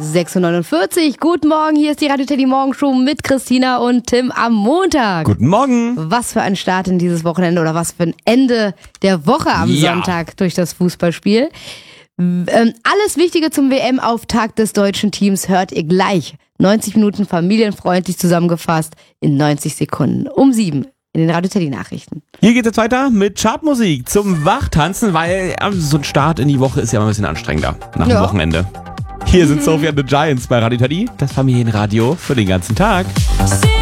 6:49 Uhr. Guten Morgen, hier ist die Radio Teddy Morgenshow mit Christina und Tim am Montag. Guten Morgen. Was für ein Start in dieses Wochenende oder was für ein Ende der Woche am Sonntag durch das Fußballspiel. Alles Wichtige zum WM-Auftakt des deutschen Teams hört ihr gleich. 90 Minuten familienfreundlich zusammengefasst in 90 Sekunden um 7 in den Radio Teddy Nachrichten. Hier geht es jetzt weiter mit Chartmusik zum Wachtanzen, weil so ein Start in die Woche ist ja immer ein bisschen anstrengender nach dem Wochenende. Hier sind Sophie and the Giants bei Radio Teddy, das Familienradio für den ganzen Tag.